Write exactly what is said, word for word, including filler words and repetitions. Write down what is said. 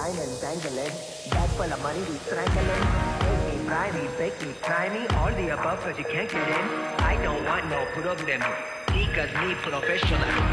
line and dangling. Bag full of money, we strangling. Take me, fry me, bake me, try me. All the above, cause you can't get in. I don't want no problem. Because me professional.